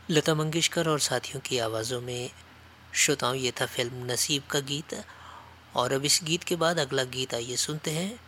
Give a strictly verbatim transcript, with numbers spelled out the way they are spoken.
लता मंगेशकर और साथियों की आवाज़ों में श्रोताओं ये था फिल्म नसीब का गीत। और अब इस गीत के बाद अगला गीत आइए सुनते हैं